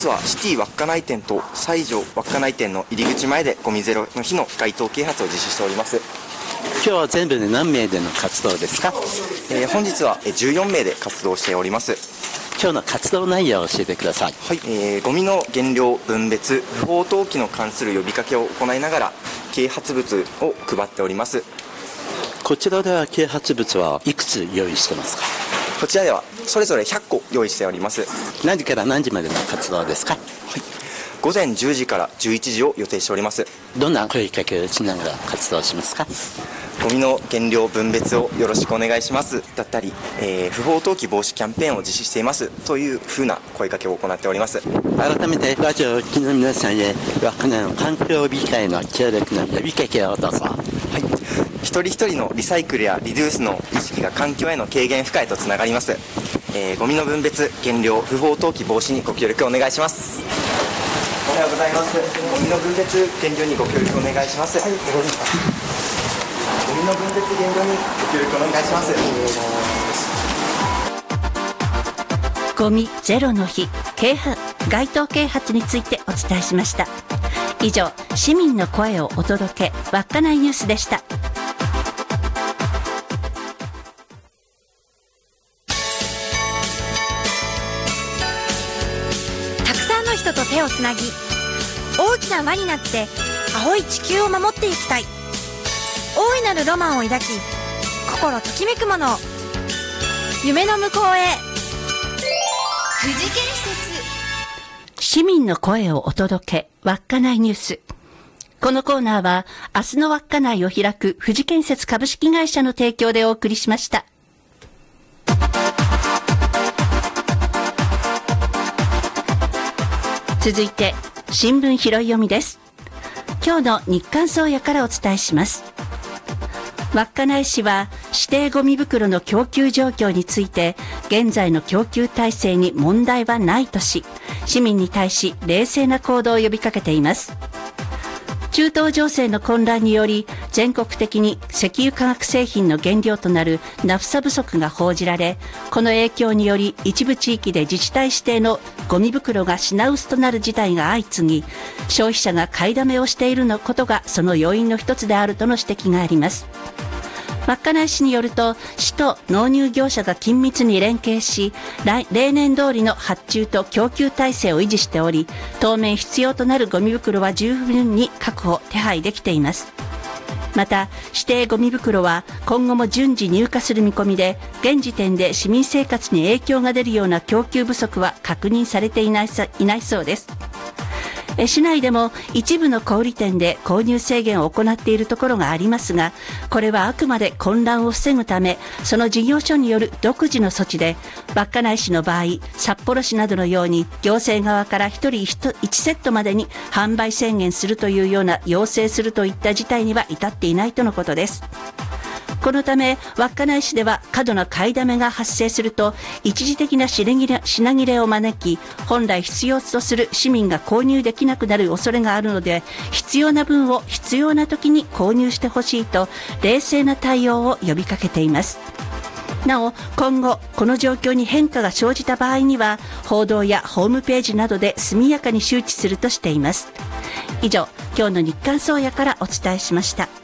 実はシティ稚内店と西条稚内店の入り口前でゴミゼロの日の街頭啓発を実施しております。 今日は全部で何名での活動ですか？ 本日は14名で活動しております。 今日の活動内容を教えてください。 はい、ゴミの減量分別不法投棄の関する呼びかけを行いながら啓発物を配っております。 こちらでは啓発物はいくつ用意してますか？ こちらではそれぞれ100個用意しております。 何時から何時までの活動ですか？ はい、午前10時から11時を予定しております。 どんな声かけをしながら活動しますか？ ゴミの減量分別をよろしくお願いしますだったり、不法投棄防止キャンペーンを実施していますというふうな声かけを行っております。 改めてラジオを聴きの皆さんへ稚内の環境美化への協力の呼びかけをどうぞ。 はい、一人一人のリサイクルやリデュースの意識が環境への軽減負荷へとつながります。ゴミの分別減量不法投棄防止にご協力お願いします。おはようございます。ゴミの分別減量にご協力お願いします。はい、ゴミの分別減量にご協力お願いします。 ゴミゼロの日街頭啓発についてお伝えしました。以上、市民の声をお届け稚内ニュースでした。 たくさんの人と手をつなぎ、大きな輪になって青い地球を守っていきたい。大いなるロマンを抱き、心ときめくものを夢の向こうへ。富士建設。 市民の声をお届け稚内ニュース。このコーナーは明日の稚内を開く富士建設株式会社の提供でお送りしました。続いて新聞拾い読みです。今日の日刊宗谷からお伝えします。稚内市は指定ゴミ袋の供給状況について現在の供給体制に問題はないとし、市民に対し冷静な行動を呼びかけています。中東情勢の混乱により全国的に石油化学製品の原料となるナフサ不足が報じられ、この影響により一部地域で自治体指定のゴミ袋が品薄となる事態が相次ぎ、消費者が買いだめをしていることがその要因の一つであるとの指摘があります。稚内市によると、市と納入業者が緊密に連携し、例年通りの発注と供給体制を維持しており、当面必要となるゴミ袋は十分に確保手配できています。また指定ゴミ袋は今後も順次入荷する見込みで、現時点で市民生活に影響が出るような供給不足は確認されていないそうです。市内でも一部の小売店で購入制限を行っているところがありますが、これはあくまで混乱を防ぐため、その事業所による独自の措置で、稚内市の場合、札幌市などのように行政側から1人1セットまでに販売制限するというような要請するといった事態には至っていないとのことです。このため稚内市では過度な買いだめが発生すると一時的な品切れを招き、本来必要とする市民が購入できなくなる恐れがあるので、必要な分を必要な時に購入してほしいと冷静な対応を呼びかけています。なお今後この状況に変化が生じた場合には報道やホームページなどで速やかに周知するとしています。以上、今日の日刊宗谷からお伝えしました。